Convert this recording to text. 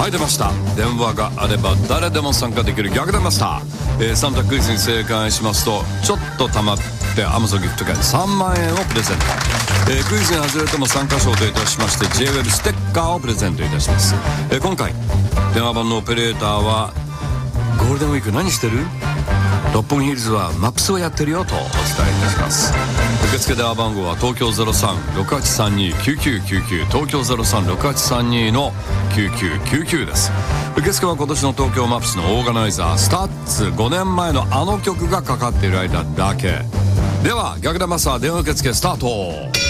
はい、出ました。電話があれば誰でも参加できる逆転マスター、3択クイズに正解しますとちょっとたまって Amazon ギフト券3万円をプレゼント、クイズに外れても参加賞といたしまして J-Web ステッカーをプレゼントいたします。今回電話番のオペレーターはゴールデンウィーク何してる？六本木ヒルズはマップスをやってるよとお伝えいたします。受付電話番号は東京 03-6832-9999 東京 03-6832 の9999です。受付は今年の東京マップスのオーガナイザースタッツ5年前のあの曲がかかっている間だけ。では逆転マスター電話受付スタート。